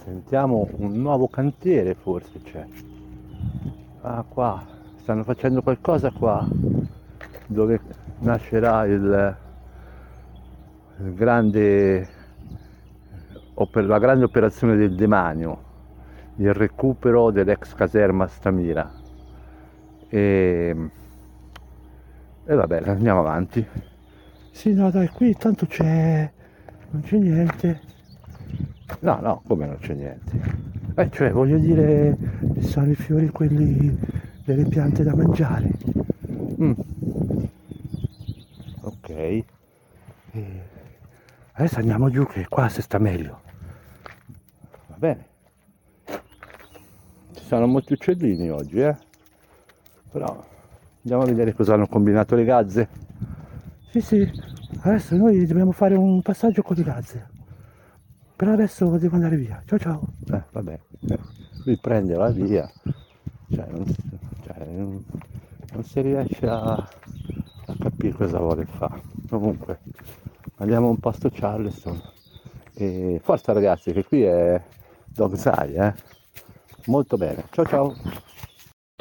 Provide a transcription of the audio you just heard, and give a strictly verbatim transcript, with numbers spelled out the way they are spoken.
Sentiamo un nuovo cantiere, forse c'è. Ah, qua stanno facendo qualcosa qua dove nascerà il, il grande o per la grande operazione del demanio, il recupero dell'ex caserma Stamira. E, e vabbè, andiamo avanti. Sì, no, dai, qui tanto c'è, non c'è niente. No, no, come non c'è niente? Eh, cioè, voglio dire, ci sono i fiori quelli delle piante da mangiare. Mm, ok. E adesso andiamo giù che qua si sta meglio. Va bene. Ci sono molti uccellini oggi, eh? Però andiamo a vedere cosa hanno combinato le gazze. Sì, sì, adesso noi dobbiamo fare un passaggio con le gazze. Però adesso devo andare via. Ciao ciao. Eh, vabbè. Eh, lui prende va via. Cioè, non, cioè, non, non si riesce a, a capire cosa vuole fare. Comunque, andiamo un pasto Charleston. E forza ragazzi, che qui è Dog's Eye, eh? Molto bene. Ciao ciao.